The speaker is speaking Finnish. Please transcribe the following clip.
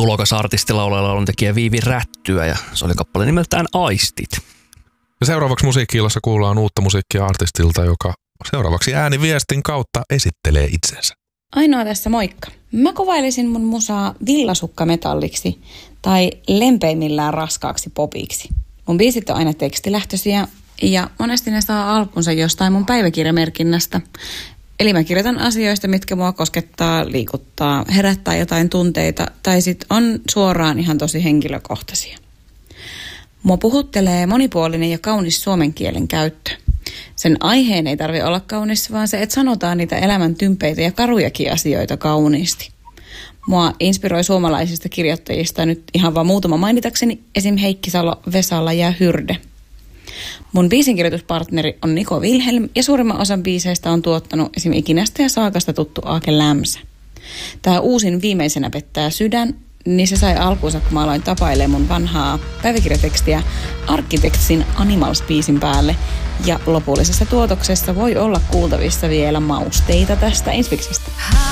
tulokas artisti, laulaja, lauluntekijä Viivi Rättyä ja se oli kappale nimeltään Aistit. Ja seuraavaksi Musiikki-illassa kuullaan uutta musiikkia artistilta, joka seuraavaksi ääniviestin kautta esittelee itsensä. Ainoa tässä moikka. Mä kuvailisin mun musaa villasukkametalliksi tai lempeimmillään raskaaksi popiksi. Mun biisit on aina tekstilähtöisiä ja monesti ne saa alkunsa jostain mun päiväkirjamerkinnästä. Eli mä kirjoitan asioista, mitkä mua koskettaa, liikuttaa, herättää jotain tunteita tai sit on suoraan ihan tosi henkilökohtaisia. Mua puhuttelee monipuolinen ja kaunis suomen kielen käyttö. Sen aiheen ei tarvitse olla kaunis, vaan se, että sanotaan niitä elämän tympeitä ja karujakin asioita kauniisti. Mua inspiroi suomalaisista kirjoittajista nyt ihan vaan muutama mainitakseni, esim. Heikki Salo, Vesala ja Hyrde. Mun biisinkirjoituspartneri on Niko Wilhelm ja suurimman osan biiseistä on tuottanut esim. Ikinästä ja Saakasta tuttu Aake Lämsä. Tää uusin Viimeisenä pettää sydän, niin se sai alkuunsa, kun mä aloin tapailemaan mun vanhaa päiväkirjatekstiä Architectsin Animals-biisin päälle. Ja lopullisessa tuotoksessa voi olla kuultavissa vielä mausteita tästä Inspiksestä.